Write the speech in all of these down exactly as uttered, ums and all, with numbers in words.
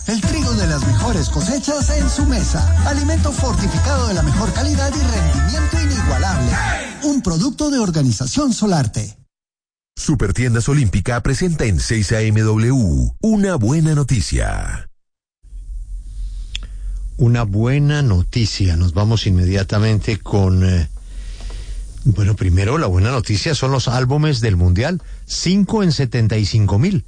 el trigo de las mejores cosechas en su mesa. Alimento fortificado de la mejor calidad y rendimiento inigualable. Un producto de Organización Solarte. Supertiendas Olímpica presenta en seis A M W una buena noticia. Una buena noticia. Nos vamos inmediatamente con... Eh, bueno, primero la buena noticia son los álbumes del Mundial. Cinco en setenta y cinco mil.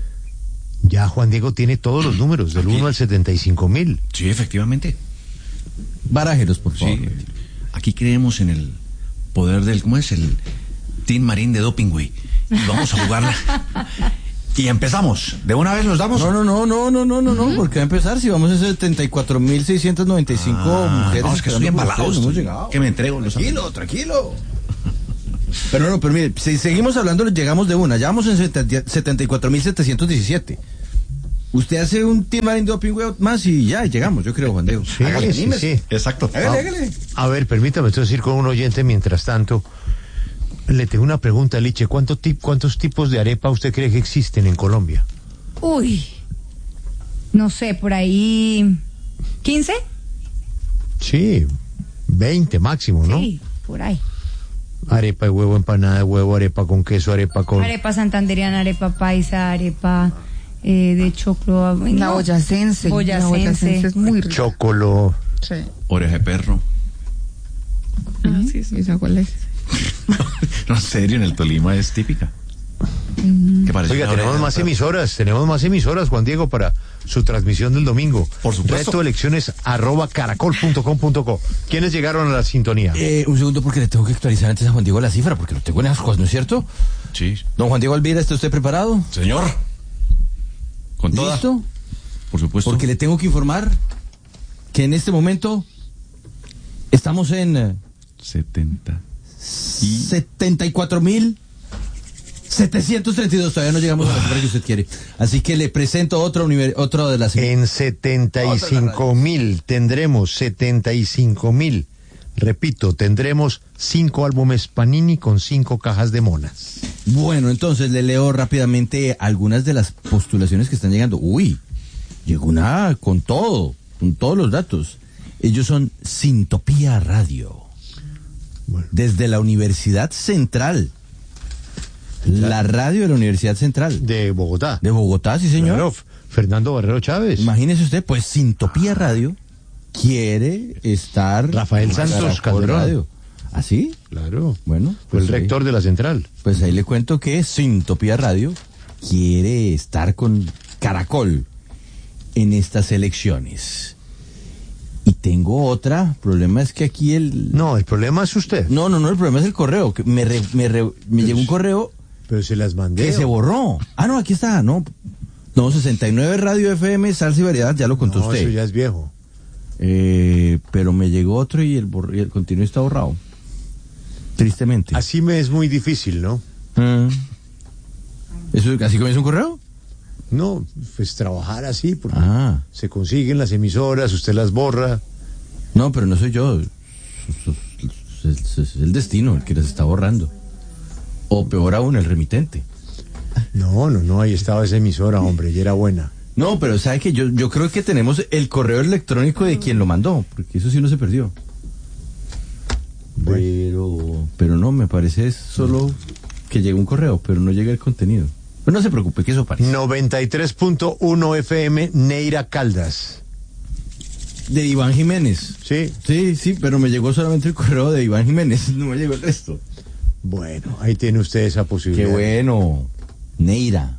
Ya Juan Diego tiene todos los números, del uno al setenta y cinco mil. Sí, efectivamente. Barájelos, por favor. Sí, aquí creemos en el poder del... ¿Cómo es? El Team Marín de Doping, güey. Vamos a jugarla. Y empezamos. ¿De una vez los damos? No, no, no, no, no, no, no, no, ¿por qué va a empezar? Si vamos a setenta y cuatro mil seiscientas noventa y cinco ah, mujeres. No, es que estoy embalado. No hemos llegado. Que me entrego. Los tranquilo, amigos. tranquilo. Pero no, pero mire, si seguimos hablando, llegamos de una. Ya vamos en setenta y cuatro mil setecientos diecisiete. Usted hace un Team Marín Doping más y ya llegamos, yo creo, Juan Diego. Sí, hágale, sí, sí. Exacto. Hágale, hágale. A ver, permítame entonces ir con un oyente mientras tanto. Le tengo una pregunta, Liche. ¿Cuánto tip, ¿Cuántos tipos de arepa usted cree que existen en Colombia? Uy, no sé, por ahí... ¿quince? Sí, veinte máximo, ¿no? Sí, por ahí. Arepa de huevo, empanada de huevo, arepa con queso, arepa con... Arepa santanderiana, arepa paisa, arepa eh, de choclo... No, la boyacense. Boyacense. La boyacense es muy rica. Chocolo. Sí. Oreja de perro. Ah, sí, sí. ¿Esa cuál es? No, en serio, en el Tolima es típica. Mm. Oiga, tenemos más emisoras, tenemos más emisoras, Juan Diego, para su transmisión del domingo. Por supuesto. Reto elecciones arroba caracol punto com punto co. ¿Quiénes llegaron a la sintonía? Eh, un segundo, porque le tengo que actualizar antes a Juan Diego la cifra, porque lo tengo en esas cosas, ¿no es cierto? Sí. Don Juan Diego Alvira, ¿está usted preparado? Señor. ¿Con toda? ¿Listo? Por supuesto. Porque le tengo que informar que en este momento estamos en... Eh, setenta. setenta y cuatro mil setecientos treinta y dos, todavía no llegamos a la cifra que usted quiere. Así que le presento otra, otra de las... En setenta y cinco mil tendremos setenta y cinco mil. Repito, tendremos cinco álbumes Panini con cinco cajas de monas. Bueno, entonces le leo rápidamente algunas de las postulaciones que están llegando. Uy, llegó una con todo, con todos los datos. Ellos son Sintopía Radio. Bueno. Desde la Universidad Central. La radio de la Universidad Central. De Bogotá. De Bogotá, sí, señor. Claro, Fernando Barrero Chávez. Imagínese usted, pues Sintopía Radio quiere estar... Rafael Santos Calderón. ¿Ah, sí? Claro. Bueno. Fue pues el ahí, rector de la Central. Pues ahí le cuento que Sintopía Radio quiere estar con Caracol en estas elecciones. Y tengo otra, el problema es que aquí el... No, el problema es usted. No, no, no, el problema es el correo. Que me re, me, re, me llegó un correo... Pero se las mandé. Que se borró. Ah, no, aquí está, no. No, sesenta y nueve Radio F M, Salsa y Variedad, ya lo contó no, usted. Eso ya es viejo. Eh, pero me llegó otro y el, borr, y el continuo está borrado. Tristemente. Así me es muy difícil, ¿no? Mm. ¿Eso, ¿Así comienza un correo? No, pues trabajar así, porque ah. se consiguen las emisoras, usted las borra. No, pero no soy yo. Es el destino el que las está borrando. O peor aún, el remitente. No, no, no, ahí estaba esa emisora, hombre, y era buena. No, pero sabe que yo, yo creo que tenemos el correo electrónico de quien lo mandó, porque eso sí no se perdió. Bueno. Pero, pero no, me parece es solo que llega un correo, pero no llega el contenido. Pero no se preocupe, que eso parece. noventa y tres punto uno F M, Neira Caldas. De Iván Jiménez. Sí. Sí, sí, pero me llegó solamente el correo de Iván Jiménez, no me llegó el resto. Bueno, ahí tiene usted esa posibilidad. Qué bueno. Neira.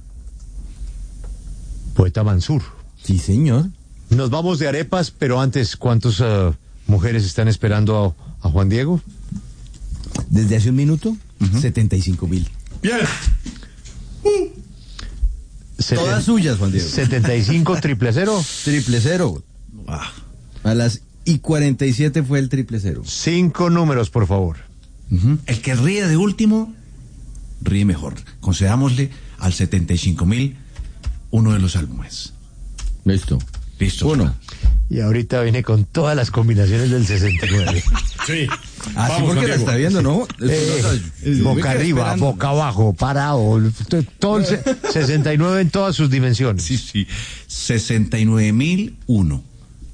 Poeta Mansur. Sí, señor. Nos vamos de arepas, pero antes, ¿cuántas uh, mujeres están esperando a, a Juan Diego? Desde hace un minuto, uh-huh. setenta y cinco mil. Bien. Uh. Seten- Todas suyas, Juan Diego. setenta y cinco triple cero. Triple cero. Ah. A las y cuarenta y siete fue el triple cero. Cinco números, por favor. Uh-huh. El que ríe de último, ríe mejor. Concedámosle al setenta y cinco mil uno de los álbumes. Listo. Listo. Uno. Y ahorita viene con todas las combinaciones del sesenta y nueve. Sí. Ah, sí, porque la está viendo, ¿no? Eh, boca arriba, boca abajo, parado, t- todo el se- sesenta y nueve en todas sus dimensiones. Sí, sí. sesenta y nueve mil uno.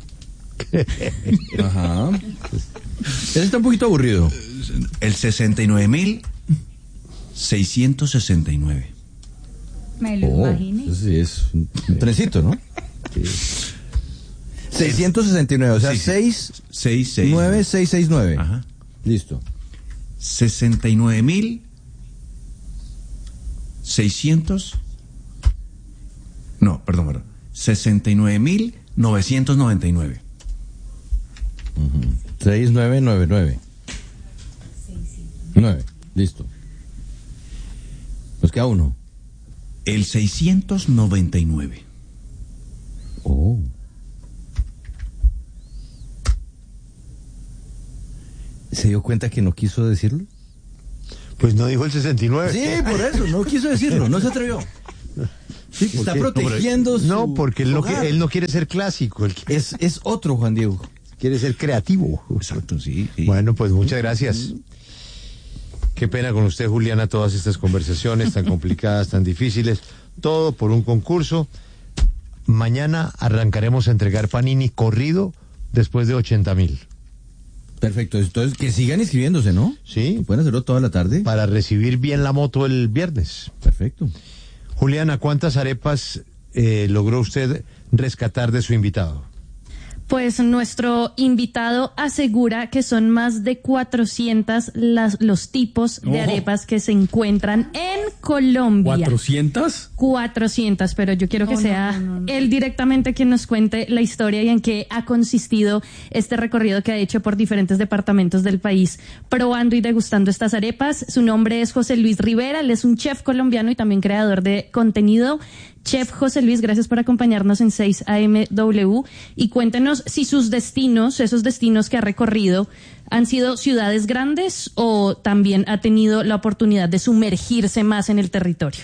Ajá. Ese está un poquito aburrido. El sesenta y nueve mil seiscientos sesenta y nueve. Me lo Oh, imaginé. eso sí es un, un trencito, ¿no? seiscientos sesenta y nueve, o sea, Sí, sí. seis seis, seis. nueve seis seis nueve. Ajá. Listo. sesenta y nueve mil seiscientos. No, perdón, perdón. sesenta y nueve mil novecientos noventa y nueve. seis nueve nueve nueve. nueve. Listo. Nos queda uno. El seiscientos noventa y nueve. Oh. ¿Se dio cuenta que no quiso decirlo? Pues no dijo el sesenta y nueve. Sí, por eso, no quiso decirlo, no se atrevió. Sí, ¿por Está qué? protegiendo su No, porque él no, hogar. qui- él no quiere ser clásico, él quiere, Es, es otro Juan Diego. quiere ser creativo. Exacto, sí. sí. Bueno, pues muchas gracias. Qué pena con usted, Juliana, todas estas conversaciones tan complicadas, tan difíciles, todo por un concurso. Mañana arrancaremos a entregar Panini corrido después de ochenta mil. Perfecto, entonces que sigan inscribiéndose, ¿no? Sí. Pueden hacerlo toda la tarde. Para recibir bien la moto el viernes. Perfecto. Juliana, ¿cuántas arepas eh, logró usted rescatar de su invitado? Pues nuestro invitado asegura que son más de cuatrocientos las, los tipos de Ojo. arepas que se encuentran en Colombia. ¿cuatrocientas? cuatrocientos, pero yo quiero que No, no, sea no, no, no. él directamente quien nos cuente la historia y en qué ha consistido este recorrido que ha hecho por diferentes departamentos del país, probando y degustando estas arepas. Su nombre es José Luis Rivera, él es un chef colombiano y también creador de contenido. Chef José Luis, gracias por acompañarnos en seis A M W y cuéntenos si sus destinos, esos destinos que ha recorrido, han sido ciudades grandes o también ha tenido la oportunidad de sumergirse más en el territorio.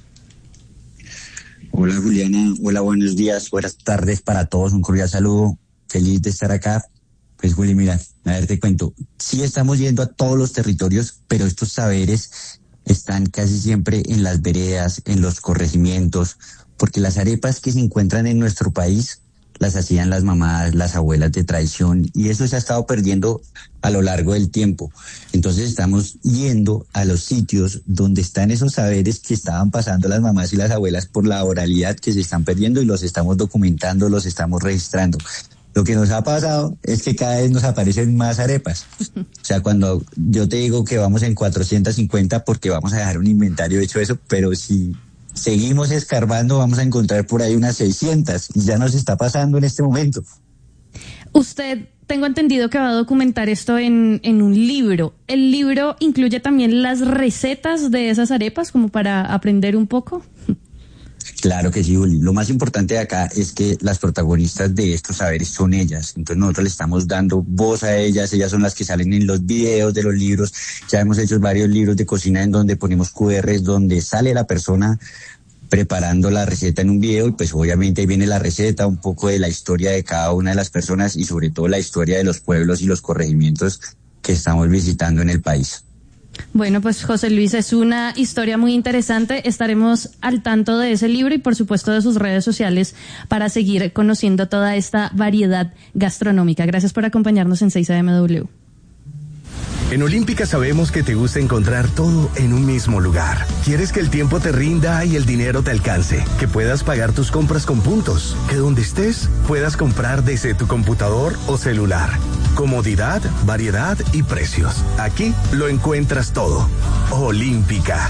Hola Juliana, hola, buenos días, buenas tardes para todos, un cordial saludo, feliz de estar acá. Pues Juli, mira, a ver te cuento, sí estamos yendo a todos los territorios, pero estos saberes están casi siempre en las veredas, en los corregimientos, porque las arepas que se encuentran en nuestro país las hacían las mamás, las abuelas de tradición, y eso se ha estado perdiendo a lo largo del tiempo. Entonces estamos yendo a los sitios donde están esos saberes que estaban pasando las mamás y las abuelas por la oralidad que se están perdiendo y los estamos documentando, los estamos registrando. Lo que nos ha pasado es que cada vez nos aparecen más arepas. O sea, cuando yo te digo que vamos en cuatrocientos cincuenta porque vamos a dejar un inventario hecho eso, pero si seguimos escarbando vamos a encontrar por ahí unas seiscientas y ya nos está pasando en este momento. Usted, tengo entendido que va a documentar esto en, en un libro. ¿El libro incluye también las recetas de esas arepas como para aprender un poco? Claro que sí, Juli. Lo más importante de acá es que las protagonistas de estos saberes son ellas. Entonces nosotros le estamos dando voz a ellas. Ellas son las que salen en los videos de los libros. Ya hemos hecho varios libros de cocina en donde ponemos Q Rs, donde sale la persona preparando la receta en un video y pues obviamente ahí viene la receta, un poco de la historia de cada una de las personas y sobre todo la historia de los pueblos y los corregimientos que estamos visitando en el país. Bueno, pues José Luis, es una historia muy interesante. Estaremos al tanto de ese libro y por supuesto de sus redes sociales para seguir conociendo toda esta variedad gastronómica. Gracias por acompañarnos en seis A M W. En Olímpica sabemos que te gusta encontrar todo en un mismo lugar. Quieres que el tiempo te rinda y el dinero te alcance, que puedas pagar tus compras con puntos, que donde estés puedas comprar desde tu computador o celular. Comodidad, variedad y precios. Aquí lo encuentras todo. Olímpica.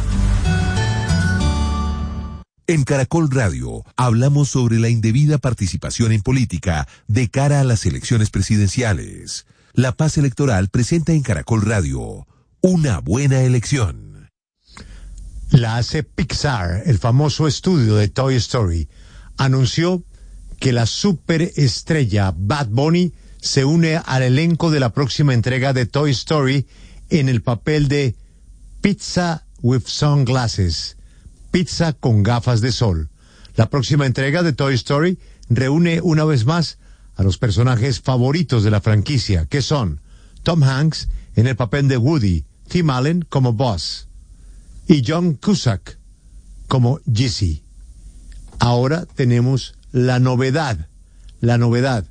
En Caracol Radio hablamos sobre la indebida participación en política de cara a las elecciones presidenciales. La Paz Electoral presenta en Caracol Radio una buena elección. La hace Pixar, el famoso estudio de Toy Story. Anunció que la superestrella Bad Bunny se une al elenco de la próxima entrega de Toy Story en el papel de Pizza with Sunglasses, pizza con gafas de sol. La próxima entrega de Toy Story reúne una vez más a los personajes favoritos de la franquicia, que son Tom Hanks, en el papel de Woody, Tim Allen como Buzz y John Cusack como Jesse. Ahora tenemos la novedad, la novedad.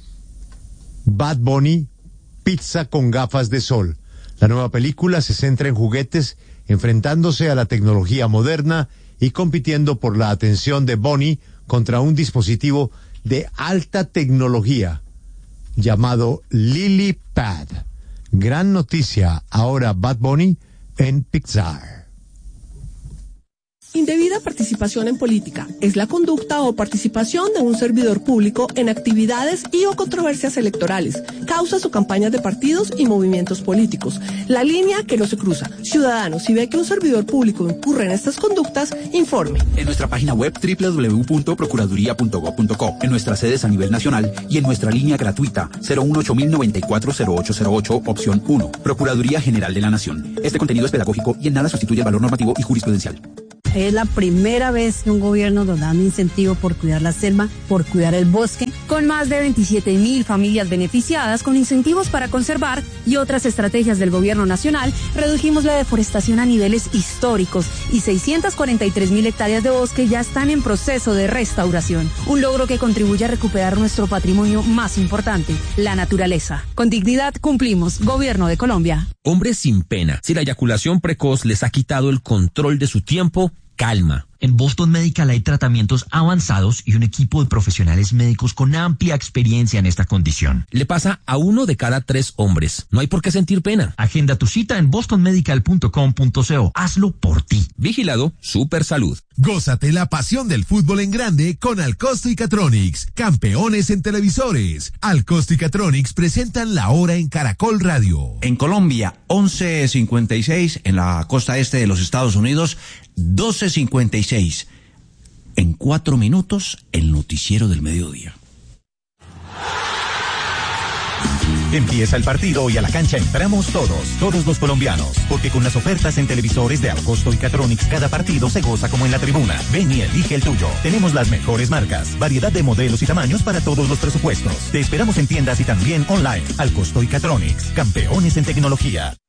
Bad Bunny, pizza con gafas de sol. La nueva película se centra en juguetes enfrentándose a la tecnología moderna y compitiendo por la atención de Bunny contra un dispositivo de alta tecnología llamado Lily Pad. Gran noticia, ahora Bad Bunny en Pixar. Indebida participación en política es la conducta o participación de un servidor público en actividades y o controversias electorales, causas o campañas de partidos y movimientos políticos. La línea que no se cruza. Ciudadanos, si ve que un servidor público incurre en estas conductas, informe. En nuestra página web doble u doble u doble u punto procuraduría punto gob punto co, en nuestras sedes a nivel nacional y en nuestra línea gratuita cero uno ocho mil noventa y cuatro cero ocho cero ocho, opción uno. Procuraduría General de la Nación. Este contenido es pedagógico y en nada sustituye el valor normativo y jurisprudencial. Es la primera vez que un gobierno nos da un incentivo por cuidar la selva, por cuidar el bosque. Con más de veintisiete mil familias beneficiadas con incentivos para conservar y otras estrategias del gobierno nacional, redujimos la deforestación a niveles históricos y seiscientas cuarenta y tres mil hectáreas de bosque ya están en proceso de restauración. Un logro que contribuye a recuperar nuestro patrimonio más importante, la naturaleza. Con dignidad cumplimos. Gobierno de Colombia. Hombres sin pena. Si la eyaculación precoz les ha quitado el control de su tiempo, calma. En Boston Medical hay tratamientos avanzados y un equipo de profesionales médicos con amplia experiencia en esta condición. Le pasa a uno de cada tres hombres. No hay por qué sentir pena. Agenda tu cita en boston medical punto com punto co. Hazlo por ti. Vigilado Super Salud. Gózate la pasión del fútbol en grande con Alcosto y Catronics, campeones en televisores. Alcosto y Catronics presentan la hora en Caracol Radio. En Colombia, once cincuenta y seis, en la costa este de los Estados Unidos, doce cincuenta y seis. En cuatro minutos, el noticiero del mediodía. Empieza el partido y a la cancha entramos todos, todos los colombianos, porque con las ofertas en televisores de Alcosto y Catronics cada partido se goza como en la tribuna. Ven y elige el tuyo. Tenemos las mejores marcas, variedad de modelos y tamaños para todos los presupuestos. Te esperamos en tiendas y también online. Alcosto y Catronics, campeones en tecnología.